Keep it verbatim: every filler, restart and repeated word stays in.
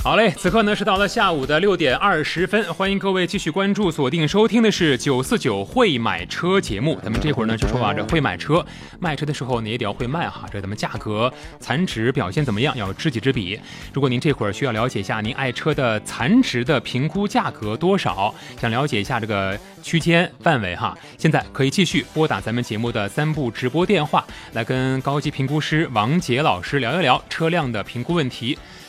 好嘞，此刻呢是到了下午的六点二十分，欢迎各位继续关注、锁定收听的是九四九会买车节目。咱们这会儿呢就说啊，这会买车，卖车的时候呢也得要会卖哈，这咱们价格、残值表现怎么样，要知己知彼。如果您这会儿需要了解一下您爱车的残值的评估价格多少，想了解一下这个区间范围哈，现在可以继续拨打咱们节目的三部直播电话，来跟高级评估师王杰老师聊一聊车辆的评估问题。